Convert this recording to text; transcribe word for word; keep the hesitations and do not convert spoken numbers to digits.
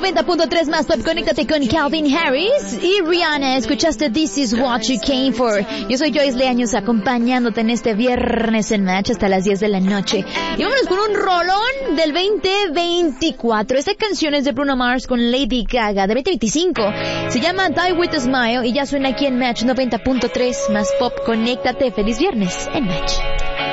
noventa punto tres más Pop. Conéctate con Calvin Harris y Rihanna. Escuchaste This Is What You Came For. Yo soy Joyce Leaños, acompañándote en este viernes en Match hasta las diez de la noche. Y vámonos con un rolón del veinte veinticuatro. Esta canción es de Bruno Mars con Lady Gaga, de veinte veinticinco. Se llama Die With A Smile y ya suena aquí en Match noventa punto tres más Pop. Conéctate. Feliz viernes en Match.